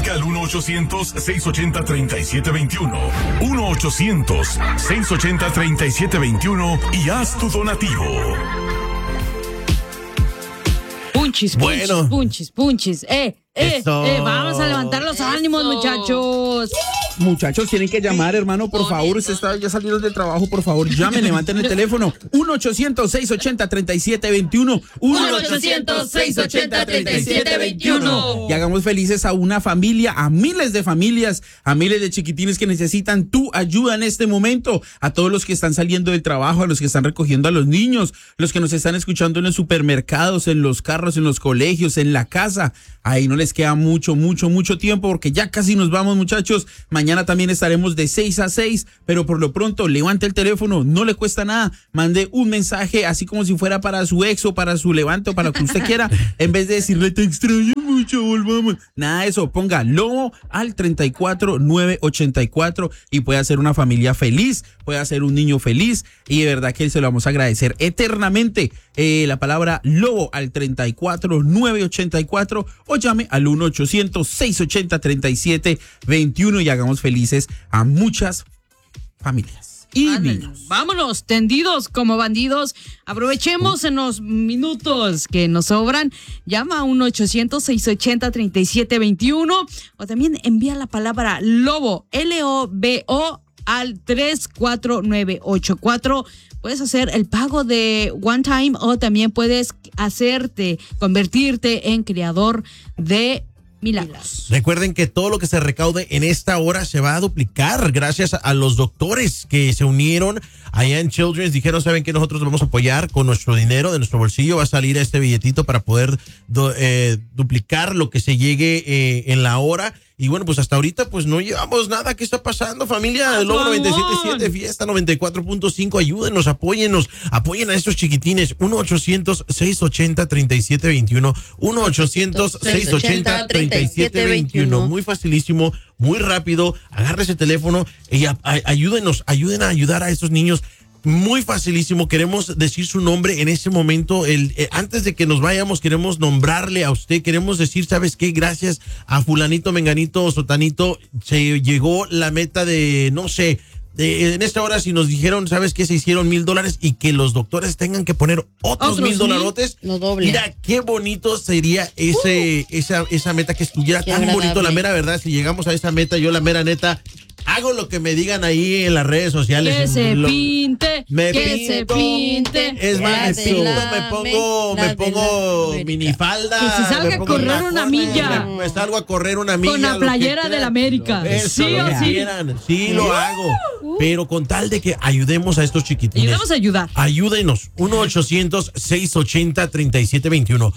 Marca al 1-800-680-3721. 1-800-680-3721 y haz tu donativo. Punchis, Bueno. punchis. Vamos a levantar los ánimos, muchachos. Muchachos, tienen que llamar, hermano, por favor. Usted está ya saliendo del trabajo, por favor, llamen, levanten el teléfono. 1-800-680-3721. 1-800-680-3721. Y hagamos felices a una familia, a miles de familias, a miles de chiquitines que necesitan tu ayuda en este momento. A todos los que están saliendo del trabajo, a los que están recogiendo a los niños, los que nos están escuchando en los supermercados, en los carros, en los colegios, en la casa. Ahí no les queda mucho tiempo porque ya casi nos vamos, muchachos. Mañana también estaremos de 6 a 6, pero por lo pronto levante el teléfono, no le cuesta nada. Mande un mensaje así como si fuera para su ex o para su levante o para lo que usted quiera. En vez de decirle te extraño mucho, volvamos. Nada de eso, ponga Lobo al 34984 y puede hacer una familia feliz, puede hacer un niño feliz y de verdad que se lo vamos a agradecer eternamente. La palabra Lobo al 34984 o llame al 1-800-680-3721 y hagamos felices a muchas familias y niños. Vámonos, tendidos como bandidos. Aprovechemos en los minutos que nos sobran. Llama a 1-800-680-3721 o también envía la palabra Lobo, L-O-B-O, al 34984. Puedes hacer el pago de one time o también puedes convertirte en creador de milagros. Recuerden que todo lo que se recaude en esta hora se va a duplicar gracias a los doctores que se unieron allá en Children's. Dijeron, ¿saben qué? Nosotros vamos a apoyar con nuestro dinero, de nuestro bolsillo. Va a salir este billetito para poder duplicar lo que se llegue en la hora. Y bueno, pues hasta ahorita pues no llevamos nada. ¿Qué está pasando, familia? El Lobo 97.7, Fiesta 94.5. Ayúdenos, apóyennos, apoyen a estos chiquitines. 1-800-680-3721. 1-800-680-3721. Muy facilísimo, muy rápido. Agarre ese teléfono y ayuden a ayudar a estos niños. Muy facilísimo, queremos decir su nombre en ese momento, antes de que nos vayamos queremos nombrarle a usted, queremos decir, ¿sabes qué? Gracias a fulanito, menganito o sotanito, se llegó la meta de, no sé, en esta hora si nos dijeron, ¿sabes qué? Se hicieron $1,000 y que los doctores tengan que poner otros $1,000, lo doble. Mira, qué bonito sería esa meta, que estuviera tan agradable. Bonito, la mera verdad, si llegamos a esa meta, yo la mera neta, hago lo que me digan ahí en las redes sociales. Que se pinte. Es más, me pongo minifalda. Que se salga a correr una milla. Me salgo a correr una milla. Con la playera del América. Sí o sí. Sí, lo hago. Pero con tal de que ayudemos a estos chiquitines. Ayudemos a ayudar. Ayúdenos. 1-800-680-3721.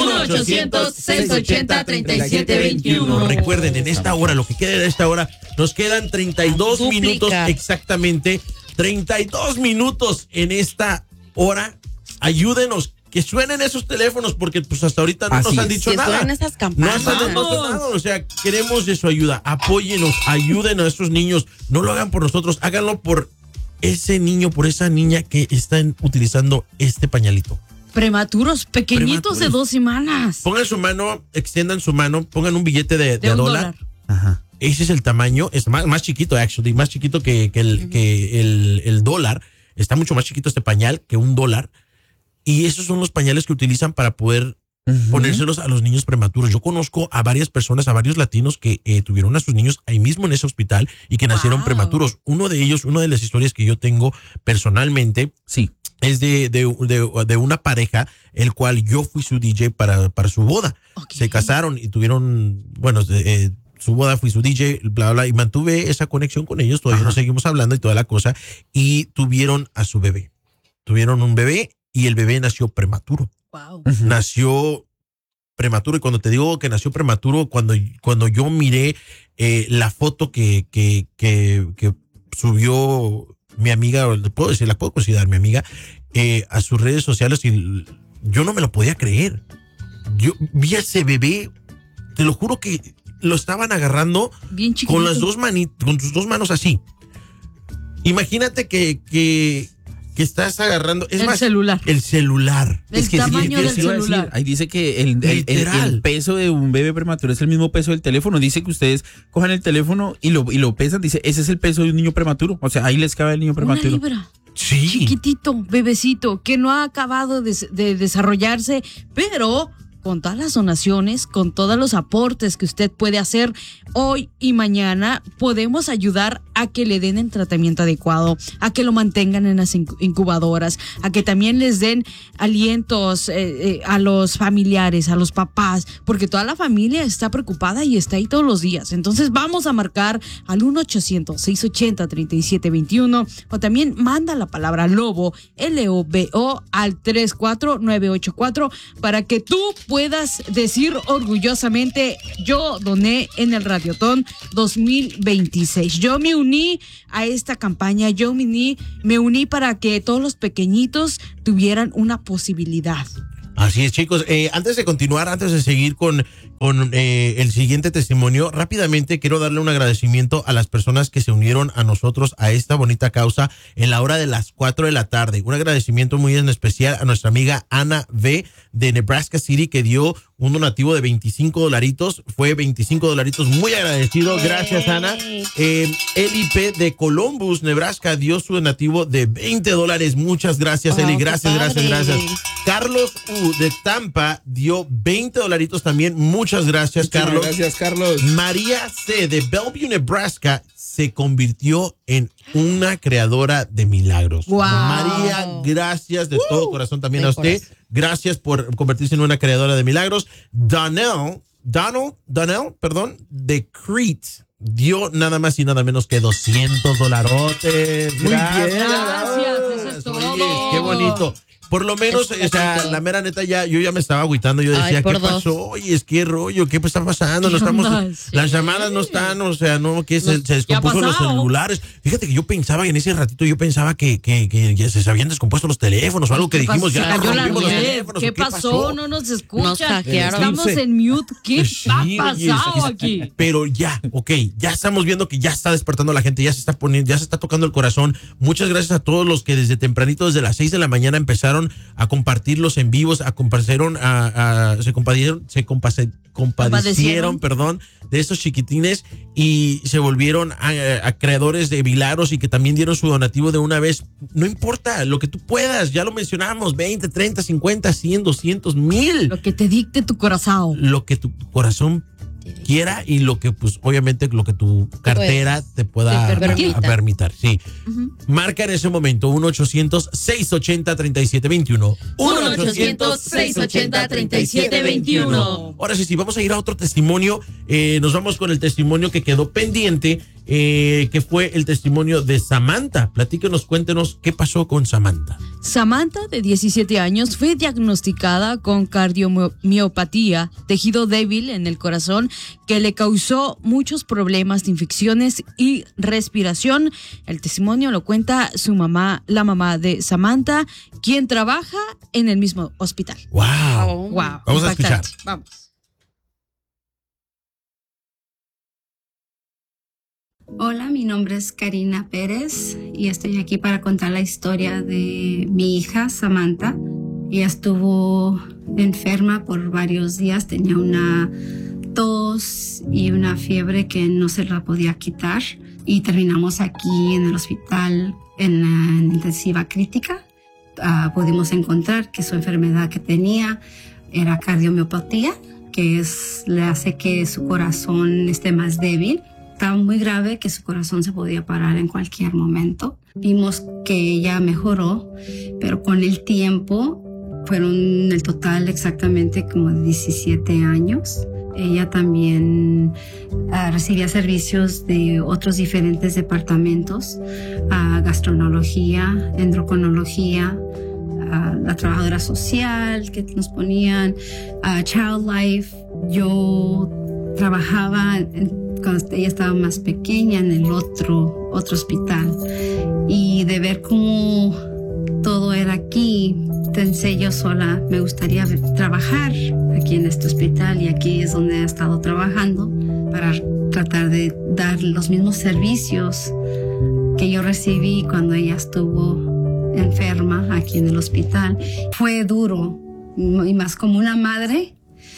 1-800-680-3721. Recuerden, en esta hora, lo que queda de esta hora, nos quedan 32 minutos exactamente. 32 minutos en esta hora. Ayúdenos. Que suenen esos teléfonos porque pues hasta ahorita no nos han dicho nada. Que suenen esas campanas. No han dicho nada. O sea, queremos de su ayuda. Apóyenos, ayuden a estos niños. No lo hagan por nosotros, háganlo por ese niño, por esa niña que están utilizando este pañalito. Prematuros, pequeñitos de 2 semanas. Pongan su mano, extiendan su mano, pongan un billete de $1. Ajá. Ese es el tamaño, es más chiquito, más chiquito que el dólar. Está mucho más chiquito este pañal que $1. Y esos son los pañales que utilizan para poder ponérselos a los niños prematuros. Yo conozco a varias personas, a varios latinos que tuvieron a sus niños ahí mismo en ese hospital y que nacieron prematuros. Uno de ellos, una de las historias que yo tengo personalmente, sí, es de una pareja, el cual yo fui su DJ para su boda. Okay. Se casaron y tuvieron, su boda, fui su DJ, bla, bla, y mantuve esa conexión con ellos. Todavía nos seguimos hablando y toda la cosa. Y tuvieron a su bebé. Tuvieron un bebé y el bebé nació prematuro. Wow. Nació prematuro. Y cuando te digo que nació prematuro, cuando yo miré la foto que subió mi amiga, la puedo considerar mi amiga, a sus redes sociales, y yo no me lo podía creer. Yo vi a ese bebé, te lo juro que lo estaban agarrando con las con sus 2 manos así. Imagínate que que estás agarrando. Es el más, celular. El celular. El tamaño del celular. Ahí dice que el peso de un bebé prematuro es el mismo peso del teléfono. Dice que ustedes cojan el teléfono y lo pesan. Dice, ese es el peso de un niño prematuro. O sea, ahí les cabe el niño prematuro. 1 libra. Sí. Chiquitito, bebecito, que no ha acabado de desarrollarse, pero con todas las donaciones, con todos los aportes que usted puede hacer hoy y mañana, podemos ayudar a que le den el tratamiento adecuado, a que lo mantengan en las incubadoras, a que también les den alientos a los familiares, a los papás, porque toda la familia está preocupada y está ahí todos los días. Entonces vamos a marcar al 1-800-680-3721 o también manda la palabra LOBO, LOBO, al 34984 para que tú puedas decir orgullosamente: yo doné en el Radiotón 2026. Yo me uní a esta campaña, me uní para que todos los pequeñitos tuvieran una posibilidad. Así es, chicos. Antes de continuar, antes de seguir con el siguiente testimonio, rápidamente quiero darle un agradecimiento a las personas que se unieron a nosotros a esta bonita causa en la hora de las 4 de la tarde. Un agradecimiento muy en especial a nuestra amiga Ana V. de Nebraska City, que dio un donativo de $25. Fue $25, muy agradecido. Gracias, Ana. Eli P. de Columbus, Nebraska, dio su donativo de $20. Muchas gracias, Eli. Gracias. Carlos U. de Tampa dio $20 también. Muchas gracias, Carlos. Gracias, Carlos. María C. de Bellevue, Nebraska, se convirtió en una creadora de milagros. Wow. María, gracias de todo corazón también a usted. Gracias por convertirse en una creadora de milagros. Donald, de Crete, dio nada más y nada menos que $200. Muy bien. Gracias, eso es todo. Oye, qué bonito. Por lo menos, o sea, la mera neta, yo ya me estaba agüitando. Yo decía, ¿qué pasó? Oye, es que rollo, ¿qué está pasando? No estamos, las llamadas no están, o sea, no, que se descompuso los celulares. Fíjate que yo pensaba en ese ratito, que ya se habían descompuesto los teléfonos o algo que dijimos, ya rompimos los teléfonos. ¿Qué pasó? No nos escucha. Nos hackearon. Estamos en mute. ¿Qué ha pasado aquí? Pero ya, ya estamos viendo que ya está despertando la gente, ya se está tocando el corazón. Muchas gracias a todos los que desde tempranito, desde las 6 de la mañana empezaron a compartir los en vivos, se compadecieron, de estos chiquitines y se volvieron a creadores de milagros y que también dieron su donativo de una vez. No importa, lo que tú puedas, ya lo mencionamos, 20, 30, 50, 100, 200, 1000. Lo que te dicte tu corazón. Lo que tu corazón quiera y lo que, pues, obviamente, lo que tu cartera te pueda permitir. Sí. Marca en ese momento 1-800-680-3721. 1-800-680-3721. Ahora sí, vamos a ir a otro testimonio. Nos vamos con el testimonio que quedó pendiente, que fue el testimonio de Samantha. Platíquenos, cuéntenos qué pasó con Samantha. Samantha, de 17 años, fue diagnosticada con cardiomiopatía, tejido débil en el corazón, que le causó muchos problemas de infecciones y respiración. El testimonio lo cuenta su mamá, la mamá de Samantha, quien trabaja en el mismo hospital. Wow. Vamos a escuchar. Vamos. Hola, mi nombre es Karina Pérez y estoy aquí para contar la historia de mi hija Samantha. Ella estuvo enferma por varios días, tenía una tos y una fiebre que no se la podía quitar y terminamos aquí en el hospital en la intensiva crítica. Pudimos encontrar que su enfermedad que tenía era cardiomiopatía, que le hace que su corazón esté más débil. Estaba muy grave, que su corazón se podía parar en cualquier momento. Vimos que ella mejoró, pero con el tiempo fueron el total exactamente como 17 años. Ella también recibía servicios de otros diferentes departamentos, gastroenterología, endocrinología, la trabajadora social que nos ponían, Child Life. Yo trabajaba cuando ella estaba más pequeña en el otro hospital, y de ver cómo todo era aquí, pensé yo sola, me gustaría trabajar aquí en este hospital, y aquí es donde he estado trabajando para tratar de dar los mismos servicios que yo recibí cuando ella estuvo enferma aquí en el hospital. Fue duro, y más como una madre,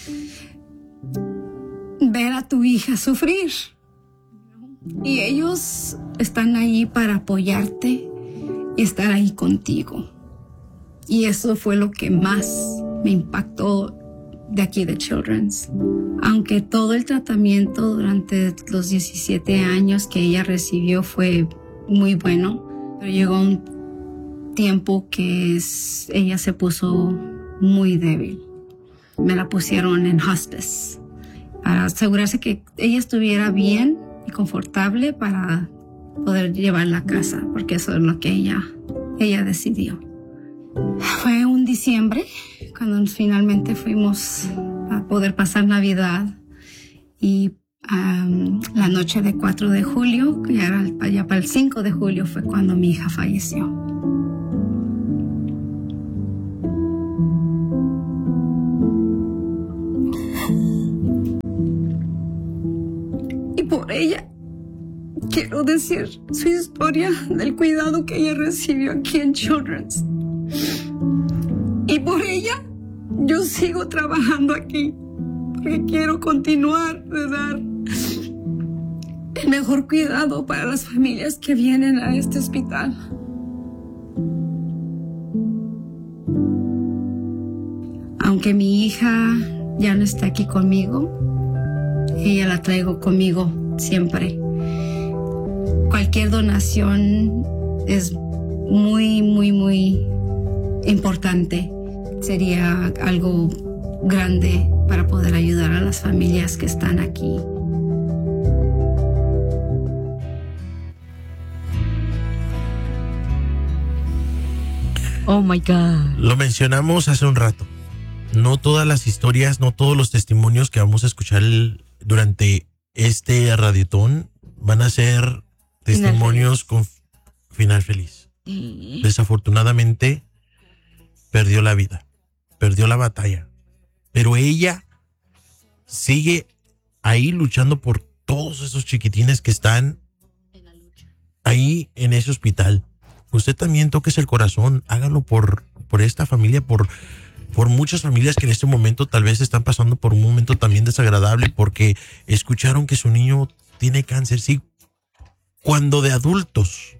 ver a tu hija sufrir. Y ellos están ahí para apoyarte y estar ahí contigo. Y eso fue lo que más me impactó de aquí de Children's. Aunque todo el tratamiento durante los 17 años que ella recibió fue muy bueno, pero llegó un tiempo que ella se puso muy débil. Me la pusieron en hospice para asegurarse que ella estuviera bien y confortable para poder llevarla a casa, porque eso es lo que ella decidió. Fue un diciembre cuando finalmente fuimos a poder pasar Navidad, y la noche de 4 de julio, ya para el 5 de julio fue cuando mi hija falleció. Y por ella quiero decir su historia del cuidado que ella recibió aquí en Children's. Y por ella yo sigo trabajando aquí, porque quiero continuar de dar el mejor cuidado para las familias que vienen a este hospital. Aunque mi hija ya no está aquí conmigo, ella la traigo conmigo siempre. Cualquier donación es muy, muy, muy importante. Sería algo grande para poder ayudar a las familias que están aquí. Oh my God. Lo mencionamos hace un rato. No todas las historias, no todos los testimonios que vamos a escuchar durante este radiotón van a ser testimonios con final feliz. Desafortunadamente, perdió la vida, perdió la batalla, pero ella sigue ahí luchando por todos esos chiquitines que están ahí en ese hospital. Usted también toques el corazón, hágalo por esta familia, por muchas familias que en este momento tal vez están pasando por un momento también desagradable porque escucharon que su niño tiene cáncer. Sí, cuando de adultos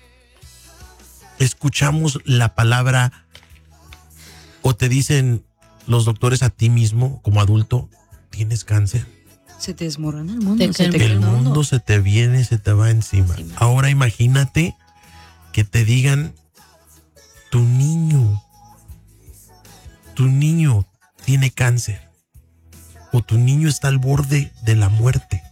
escuchamos la palabra o te dicen los doctores a ti mismo como adulto, tienes cáncer, se te desmorona el mundo. El mundo se te viene, se te va encima. Ahora imagínate que te digan tu niño tiene cáncer o tu niño está al borde de la muerte.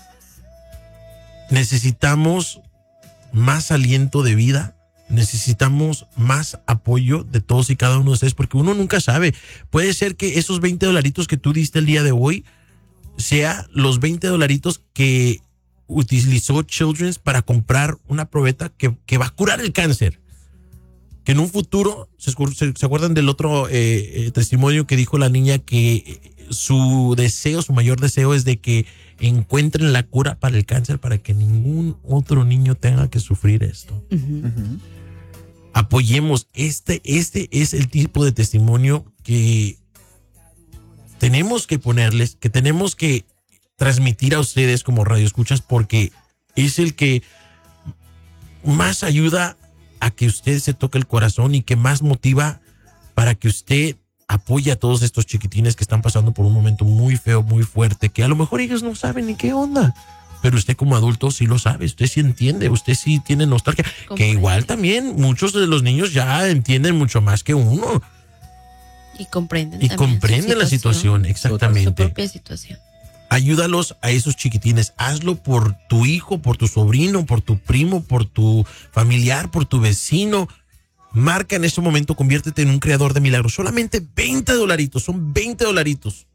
Necesitamos más aliento de vida. Necesitamos más apoyo de todos y cada uno de ustedes porque uno nunca sabe. Puede ser que esos $20 que tú diste el día de hoy sea los $20 que utilizó Children's para comprar una probeta que va a curar el cáncer. Que en un futuro, ¿se acuerdan del otro testimonio que dijo la niña que su mayor deseo es de que encuentren la cura para el cáncer para que ningún otro niño tenga que sufrir esto? Uh-huh. Apoyemos, este es el tipo de testimonio que tenemos que ponerles, que tenemos que transmitir a ustedes como radioescuchas porque es el que más ayuda a que usted se toque el corazón y que más motiva para que usted apoye a todos estos chiquitines que están pasando por un momento muy feo, muy fuerte, que a lo mejor ellos no saben ni qué onda. Pero usted como adulto sí lo sabe, usted sí entiende, usted sí tiene nostalgia. Que igual también muchos de los niños ya entienden mucho más que uno. Y comprenden la situación, exactamente. Su propia situación. Ayúdalos a esos chiquitines, hazlo por tu hijo, por tu sobrino, por tu primo, por tu familiar, por tu vecino. Marca en este momento, conviértete en un creador de milagros. Solamente $20, son $20.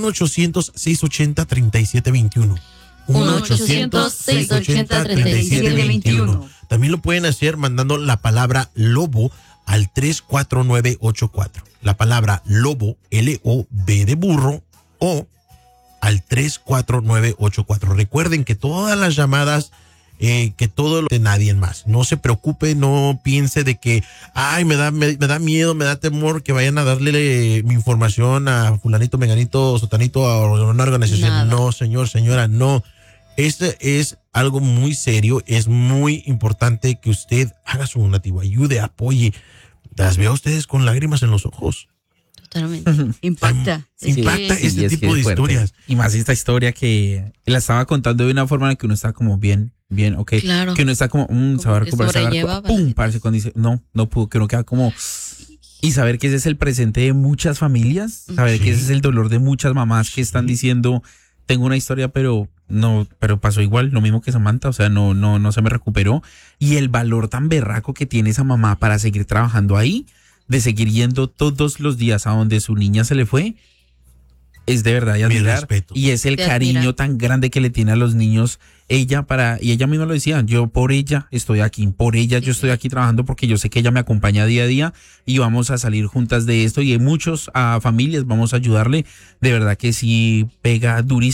1-800-680-3721. 1-800-680-3721. También lo pueden hacer mandando la palabra lobo al 34984. La palabra lobo, L-O-B de burro, o al 34984. Recuerden que todas las llamadas que todo lo de nadie más. No se preocupe, no piense de que, ay, me da miedo, me da temor que vayan a darle mi información a fulanito, menganito, sotanito, a una organización. Nada. No, señor, señora, no. Este es algo muy serio, es muy importante que usted haga su donativo, ayude, apoye. Las veo a ustedes con lágrimas en los ojos. Totalmente. Impacta. Impacta Sí. este es tipo que de es fuerte. historias. Y más esta historia que la estaba contando de una forma en la que uno está como bien, ok. Claro. Que uno está como, se va a que recuperar. sobrelleva Pum, bastante. parce, cuando dice, no pudo, que uno queda como... Y saber que ese es el presente de muchas familias, saber Sí. que ese es el dolor de muchas mamás que están diciendo, tengo una historia, pero pasó igual, lo mismo que Samantha, o sea, no se me recuperó. Y el valor tan berraco que tiene esa mamá para seguir trabajando ahí, de seguir yendo todos los días a donde su niña se le fue, es de verdad de Mi admirar. respeto. Y es el De cariño admirar. tan grande que le tiene a los niños y ella misma lo decía, yo por ella estoy aquí, por ella yo estoy aquí trabajando porque yo sé que ella me acompaña día a día y vamos a salir juntas de esto y hay muchos familias, vamos a ayudarle. De verdad que sí pega durísimo.